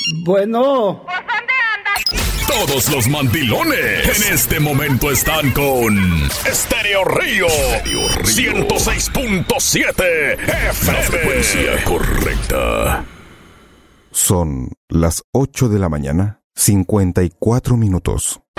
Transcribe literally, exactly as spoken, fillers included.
Bueno. ¿Pues dónde andas? Todos los mandilones en este momento están con Estéreo Río, ciento seis punto siete F M. La frecuencia correcta. Son las ocho de la mañana, cincuenta y cuatro minutos.